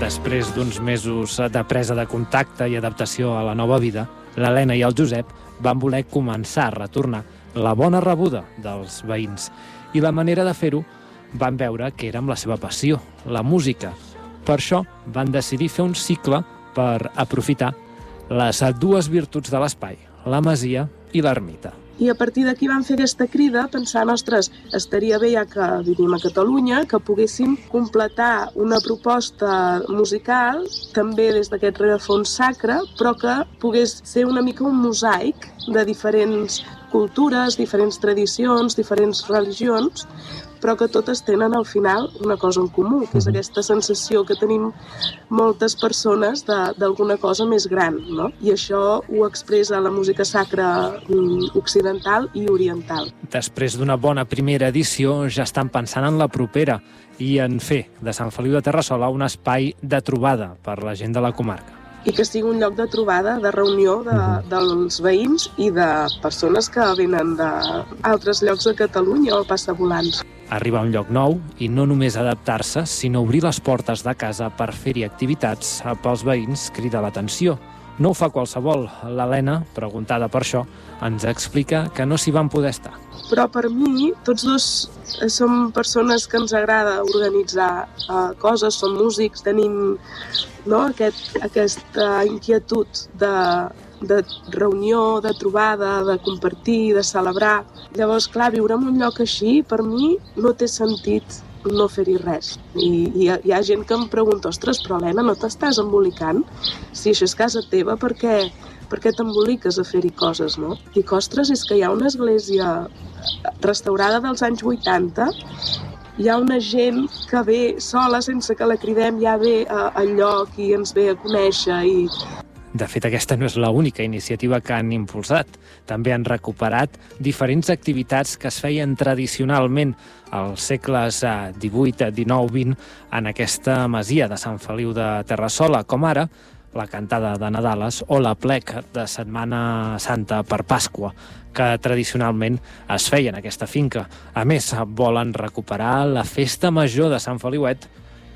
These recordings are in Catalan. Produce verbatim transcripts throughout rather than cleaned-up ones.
Després d'uns mesos de presa de contacte i adaptació a la nova vida, l'Helena i el Josep van voler començar a retornar la bona rebuda dels veïns. I la manera de fer-ho van veure que era amb la seva passió, la música. Per això van decidir fer un cicle per aprofitar les dues virtuts de l'espai, la masia i l'ermita. I a partir d'aquí vam fer aquesta crida pensant, ostres, estaria bé, ja que vivim a Catalunya, que poguéssim completar una proposta musical, també des d'aquest rerefons sacre, però que pogués ser una mica un mosaic de diferents cultures, diferents tradicions, diferents religions, però que totes tenen al final una cosa en comú, que és aquesta sensació que tenim moltes persones d'alguna cosa més gran, no? I això ho expressa la música sacra occidental i oriental. Després d'una bona primera edició, ja estan pensant en la propera i en fer de Sant Feliu de Terrassola un espai de trobada per la gent de la comarca. I que sigui un lloc de trobada, de reunió de, dels veïns i de persones que venen d'altres llocs de Catalunya o passavolants. Arribar a un lloc nou i no només adaptar-se, sinó obrir les portes de casa per fer-hi activitats pels veïns crida l'atenció. No ho fa qualsevol. L'Helena, preguntada per això, ens explica que no s'hi van poder estar. Però per mi, tots dos som persones que ens agrada organitzar uh, coses, som músics, tenim no, aquest, aquesta inquietud de, de reunió, de trobada, de compartir, de celebrar. Llavors, clar, viure en un lloc així, per mi, no té sentit no fer-hi res. I, i hi ha gent que em pregunta, ostres, però Helena, no t'estàs embolicant? Si això és casa teva, per què, per què t'emboliques a fer-hi coses, no? Dic, ostres, és que hi ha una església restaurada dels anys vuitanta, hi ha una gent que ve sola, sense que la cridem, ja ve al lloc i ens ve a conèixer i... De fet, aquesta no és l'única iniciativa que han impulsat. També han recuperat diferents activitats que es feien tradicionalment als segles divuit, dinou, vint en aquesta masia de Sant Feliu de Terrassola, com ara la cantada de Nadales o la plec de Setmana Santa per Pasqua, que tradicionalment es feia en aquesta finca. A més, volen recuperar la festa major de Sant Feliuet,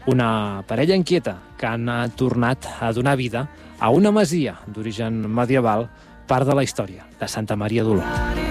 una parella inquieta que han tornat a donar vida a una masia d'origen medieval, part de la història de Santa Maria d'Oló.